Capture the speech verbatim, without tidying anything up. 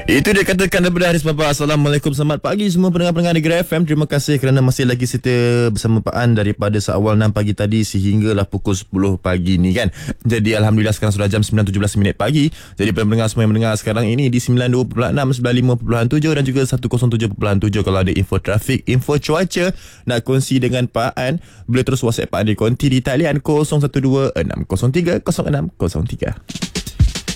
Itu dia katakan daripada Haris Baba. Assalamualaikum, selamat pagi semua pendengar-pendengar Negeri F M. Terima kasih kerana masih lagi setia bersama Pak An daripada seawal enam pagi tadi sehinggalah pukul sepuluh pagi ni kan. Jadi Alhamdulillah sekarang sudah jam sembilan tujuh belas minit pagi. Jadi pendengar semua yang mendengar sekarang ini di sembilan puluh dua perpuluhan enam, sembilan puluh lima perpuluhan tujuh dan juga seratus tujuh perpuluhan tujuh. Kalau ada info trafik, info cuaca nak kongsi dengan Pak An, boleh terus WhatsApp Pak An di konti di talian kosong satu dua enam kosong tiga kosong enam kosong tiga.